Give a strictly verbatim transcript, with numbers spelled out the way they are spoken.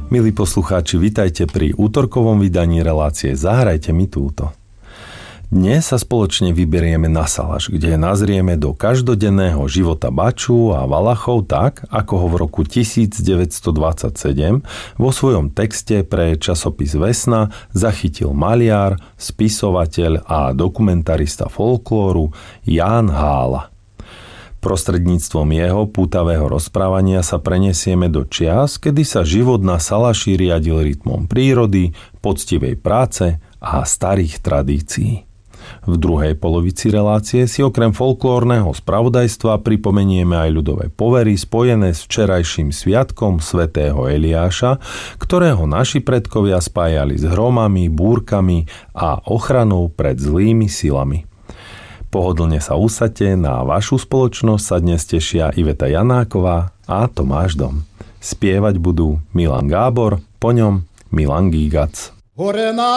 Milí poslucháči, vitajte pri útorkovom vydaní relácie Zahrajte mi túto. Dnes sa spoločne vyberieme na Salaš, kde nazrieme do každodenného života Baču a Valachov tak, ako ho v roku devätnásťstodvadsaťsedem vo svojom texte pre časopis Vesna zachytil maliar, spisovateľ a dokumentarista folklóru Ján Hála. Prostredníctvom jeho pútavého rozprávania sa prenesieme do čias, kedy sa život na Salaši riadil rytmom prírody, poctivej práce a starých tradícií. V druhej polovici relácie si okrem folklórneho spravodajstva pripomenieme aj ľudové povery spojené s včerajším sviatkom svätého Eliáša, ktorého naši predkovia spájali s hromami, búrkami a ochranou pred zlými silami. Pohodlne sa usadte, na vašu spoločnosť sa dnes tešia Iveta Janáková a Tomáš Dom. Spievať budú Milan Gábor, po ňom Milan Gígac. Hore na